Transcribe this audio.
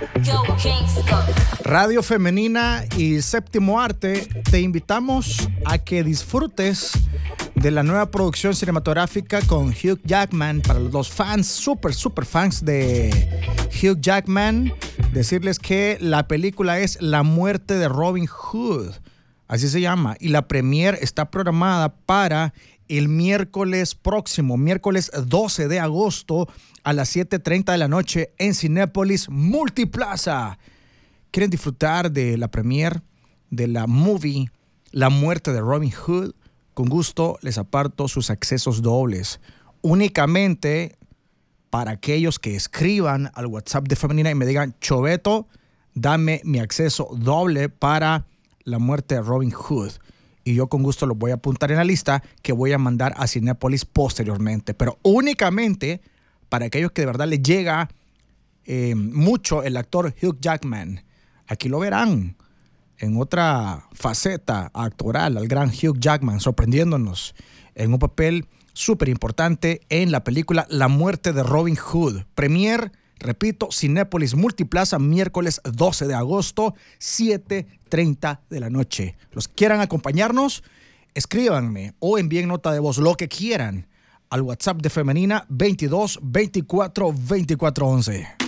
Radio Femenina y Séptimo Arte, te invitamos a que disfrutes de la nueva producción cinematográfica con Hugh Jackman. Para los fans, super fans de Hugh Jackman, decirles que la película es La muerte de Robin Hood, así se llama, y la premiere está programada para el miércoles próximo, miércoles 12 de agosto a las 7:30 de la noche en Cinépolis Multiplaza. ¿Quieren disfrutar de la premiere de la movie La muerte de Robin Hood? Con gusto les aparto sus accesos dobles. Únicamente para aquellos que escriban al WhatsApp de Femenina y me digan: Choveto, dame mi acceso doble para La muerte de Robin Hood. Y yo con gusto los voy a apuntar en la lista que voy a mandar a Cinépolis posteriormente. Pero únicamente para aquellos que de verdad les llega mucho el actor Hugh Jackman. Aquí lo verán en otra faceta actoral al gran Hugh Jackman, sorprendiéndonos en un papel súper importante en la película La muerte de Robin Hood. Premier, repito, Cinépolis Multiplaza, miércoles 12 de agosto, 7:30 de la noche. Los que quieran acompañarnos, escríbanme o envíen nota de voz, lo que quieran, al WhatsApp de Femenina 22 24 24 11.